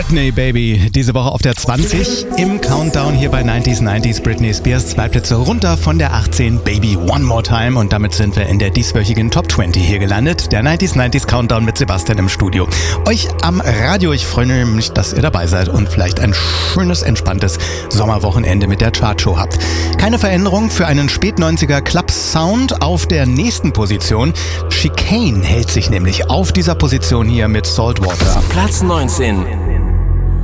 Britney, Baby, diese Woche auf der 20. Im Countdown hier bei 90s Britney Spears 2 Plätze runter von der 18, Baby One More Time. Und damit sind wir in der dieswöchigen Top 20 hier gelandet. Der 90s Countdown mit Sebastian im Studio. Euch am Radio, ich freue mich, dass ihr dabei seid und vielleicht ein schönes, entspanntes Sommerwochenende mit der Chartshow habt. Keine Veränderung für einen Spät-90er Club-Sound auf der nächsten Position. Chicane hält sich nämlich auf dieser Position hier mit Saltwater. Platz 19.